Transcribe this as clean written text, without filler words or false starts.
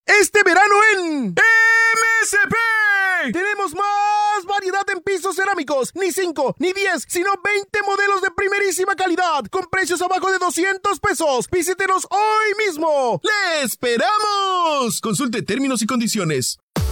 este verano en MSP. Tenemos más variedad en pisos cerámicos. Ni 5, ni 10, sino 20 modelos de primerísima calidad, con precios abajo de 200 pesos. Visítenos hoy mismo. ¡Le esperamos! Consulte términos y condiciones.